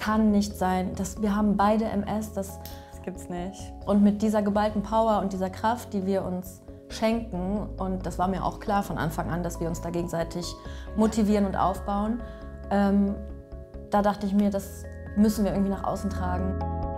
kann nicht sein. Wir haben beide MS, das gibt's nicht. Und mit dieser geballten Power und dieser Kraft, die wir uns schenken, und das war mir auch klar von Anfang an, dass wir uns da gegenseitig motivieren und aufbauen, da dachte ich mir, das müssen wir irgendwie nach außen tragen.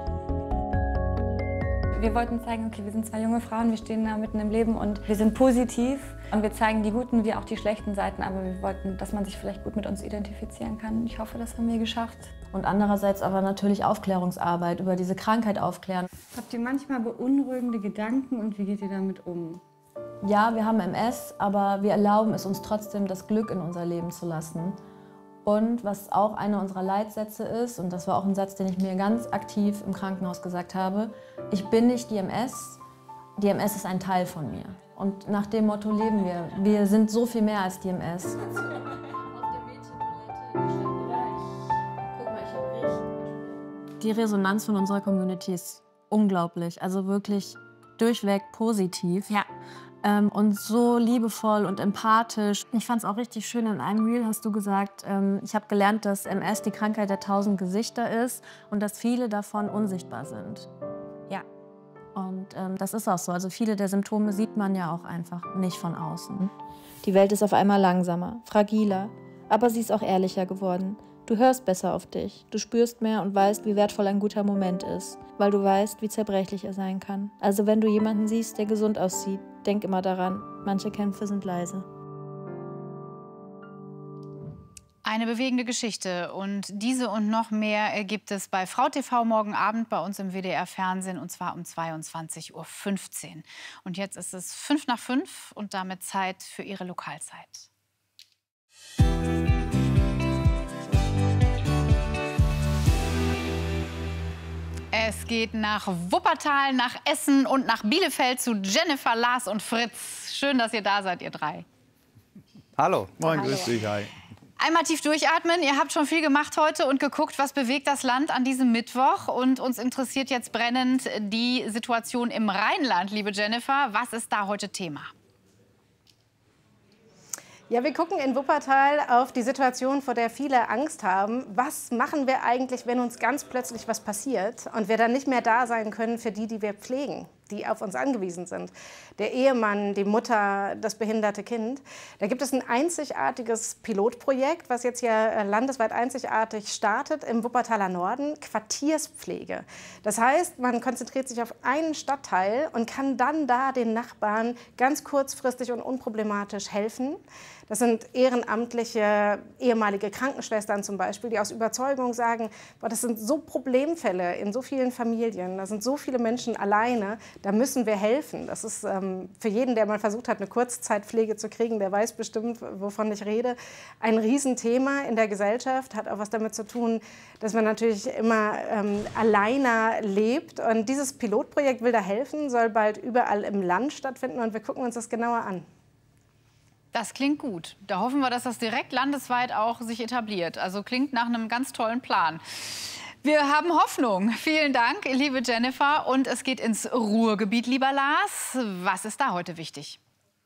Wir wollten zeigen, okay, wir sind zwei junge Frauen, wir stehen da mitten im Leben und wir sind positiv. Und wir zeigen die guten wie auch die schlechten Seiten, aber wir wollten, dass man sich vielleicht gut mit uns identifizieren kann. Ich hoffe, das haben wir geschafft. Und andererseits aber natürlich Aufklärungsarbeit, über diese Krankheit aufklären. Habt ihr manchmal beunruhigende Gedanken und wie geht ihr damit um? Ja, wir haben MS, aber wir erlauben es uns trotzdem, das Glück in unser Leben zu lassen. Und was auch einer unserer Leitsätze ist, und das war auch ein Satz, den ich mir ganz aktiv im Krankenhaus gesagt habe: Ich bin nicht die MS ist ein Teil von mir. Und nach dem Motto leben wir. Wir sind so viel mehr als die MS. Die Resonanz von unserer Community ist unglaublich, also wirklich durchweg positiv. Ja. Und so liebevoll und empathisch. Ich fand es auch richtig schön, in einem Reel hast du gesagt, ich habe gelernt, dass MS die Krankheit der 1000 Gesichter ist und dass viele davon unsichtbar sind. Ja. Und das ist auch so. Also viele der Symptome sieht man ja auch einfach nicht von außen. Die Welt ist auf einmal langsamer, fragiler, aber sie ist auch ehrlicher geworden. Du hörst besser auf dich, du spürst mehr und weißt, wie wertvoll ein guter Moment ist, weil du weißt, wie zerbrechlich er sein kann. Also wenn du jemanden siehst, der gesund aussieht, denk immer daran, manche Kämpfe sind leise. Eine bewegende Geschichte, und diese und noch mehr gibt es bei Frau TV morgen Abend bei uns im WDR-Fernsehen, und zwar um 22:15 Uhr. Und jetzt ist es 5:05 und damit Zeit für Ihre Lokalzeit. Es geht nach Wuppertal, nach Essen und nach Bielefeld zu Jennifer, Lars und Fritz. Schön, dass ihr da seid, ihr drei. Hallo. Moin, Hallo. Grüß dich, hi. Einmal tief durchatmen. Ihr habt schon viel gemacht heute und geguckt, was bewegt das Land an diesem Mittwoch. Und uns interessiert jetzt brennend die Situation im Rheinland, liebe Jennifer. Was ist da heute Thema? Ja, wir gucken in Wuppertal auf die Situation, vor der viele Angst haben. Was machen wir eigentlich, wenn uns ganz plötzlich was passiert und wir dann nicht mehr da sein können für die, die wir pflegen, die auf uns angewiesen sind? Der Ehemann, die Mutter, das behinderte Kind. Da gibt es ein einzigartiges Pilotprojekt, was jetzt hier landesweit einzigartig startet im Wuppertaler Norden, Quartierspflege. Das heißt, man konzentriert sich auf einen Stadtteil und kann dann da den Nachbarn ganz kurzfristig und unproblematisch helfen. Das sind ehrenamtliche ehemalige Krankenschwestern zum Beispiel, die aus Überzeugung sagen, boah, das sind so Problemfälle in so vielen Familien, da sind so viele Menschen alleine, da müssen wir helfen. Das ist für jeden, der mal versucht hat, eine Kurzzeitpflege zu kriegen, der weiß bestimmt, wovon ich rede, ein Riesenthema in der Gesellschaft, hat auch was damit zu tun, dass man natürlich immer alleine lebt. Und dieses Pilotprojekt will da helfen, soll bald überall im Land stattfinden und wir gucken uns das genauer an. Das klingt gut. Da hoffen wir, dass das direkt landesweit auch sich etabliert. Also klingt nach einem ganz tollen Plan. Wir haben Hoffnung. Vielen Dank, liebe Jennifer. Und es geht ins Ruhrgebiet, lieber Lars. Was ist da heute wichtig?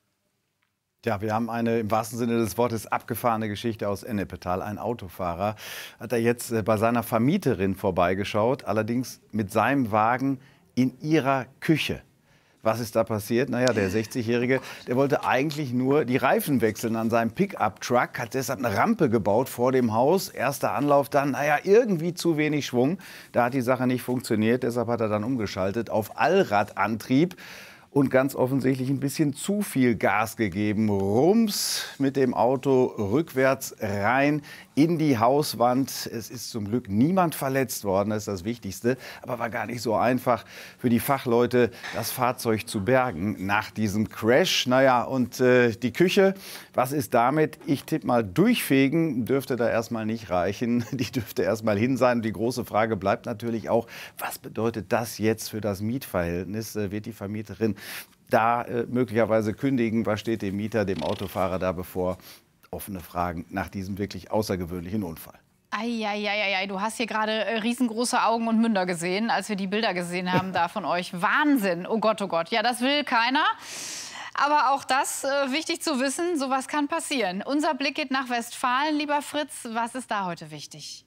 Ja, wir haben eine im wahrsten Sinne des Wortes abgefahrene Geschichte aus Ennepetal. Ein Autofahrer hat da jetzt bei seiner Vermieterin vorbeigeschaut, allerdings mit seinem Wagen in ihrer Küche. Was ist da passiert? Naja, der 60-Jährige, der wollte eigentlich nur die Reifen wechseln an seinem Pickup-Truck, hat deshalb eine Rampe gebaut vor dem Haus. Erster Anlauf dann, naja, irgendwie zu wenig Schwung. Da hat die Sache nicht funktioniert, deshalb hat er dann umgeschaltet auf Allradantrieb und ganz offensichtlich ein bisschen zu viel Gas gegeben. Rums mit dem Auto rückwärts rein in die Hauswand. Es ist zum Glück niemand verletzt worden, das ist das Wichtigste. Aber war gar nicht so einfach für die Fachleute, das Fahrzeug zu bergen nach diesem Crash. Naja, und die Küche, was ist damit? Ich tippe mal, durchfegen dürfte da erstmal nicht reichen. Die dürfte erstmal hin sein. Und die große Frage bleibt natürlich auch, was bedeutet das jetzt für das Mietverhältnis? Wird die Vermieterin da möglicherweise kündigen? Was steht dem Mieter, dem Autofahrer da bevor? Offene Fragen nach diesem wirklich außergewöhnlichen Unfall. Eieieiei, du hast hier gerade riesengroße Augen und Münder gesehen, als wir die Bilder gesehen haben da von euch. Wahnsinn, oh Gott, ja, das will keiner. Aber auch das wichtig zu wissen, sowas kann passieren. Unser Blick geht nach Westfalen, lieber Fritz. Was ist da heute wichtig?